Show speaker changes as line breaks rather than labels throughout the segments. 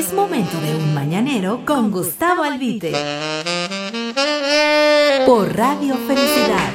Es momento de un mañanero con Gustavo Albite. Por Radio Felicidad.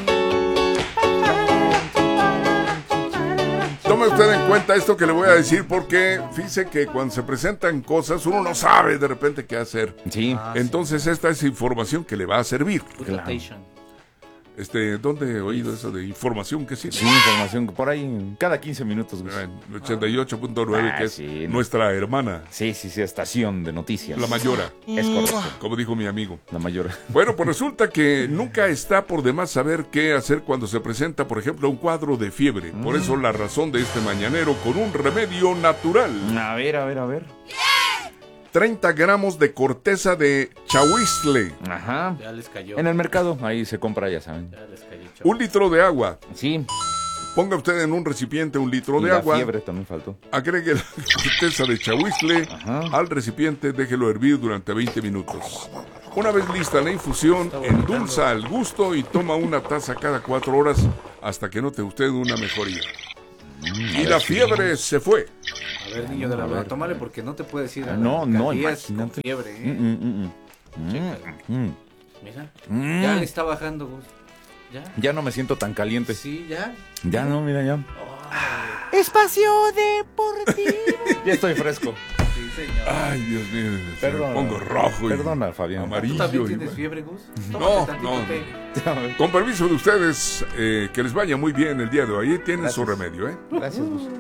Tome usted en cuenta esto que le voy a decir, porque fíjese que cuando se presentan cosas uno no sabe de repente qué hacer.
Sí.
Entonces esta es información que le va a servir.
Claro.
¿Dónde he oído eso de información que sí?
Sí, información por ahí cada 15 minutos. Gus.
88.9, que es
sí.
nuestra hermana,
Sí, estación de noticias.
la mayora,
Es correcto,
como dijo mi amigo.
la mayor.
Bueno, pues resulta que nunca está por demás saber qué hacer cuando se presenta, por ejemplo, un cuadro de fiebre. Por eso la razón de este mañanero con un remedio natural.
A ver.
30 gramos de corteza de chahuizle,
Ajá.
Ya les cayó.
En el mercado, ahí se compra, ya saben.
Ya les cayó, chavo.
1 litro de agua.
Sí.
Ponga usted en un recipiente 1 litro
Y
de
la
agua.
fiebre también faltó.
Agregue la corteza de chahuizle
Ajá.
al recipiente, déjelo hervir durante 20 minutos. Una vez lista la infusión, endulza al gusto y toma una taza cada 4 horas hasta que note usted una mejoría. Y la fiebre se fue.
A ver, niño de la verdad, tómale porque no te puedes ir a
No,
la alcaldía
imagínate.
con fiebre, ¿eh? Chécalo. Mira, ya le está bajando, Gus. Ya.
Ya no me siento tan caliente.
Sí, ya.
Ya no, mira, ya.
Espacio Deportivo.
Ya estoy fresco.
Sí, señor.
Ay, Dios mío, se me
Perdona.
pongo rojo y
Perdona, Fabián.
¿Tú
amarillo.
también
y-
tienes fiebre, Gus?
No,
Tómate tantito
no.
té.
Con permiso de ustedes, que les vaya muy bien el día de hoy. Ahí tienen su
Gracias.
remedio, ¿eh?
Gracias, Gus.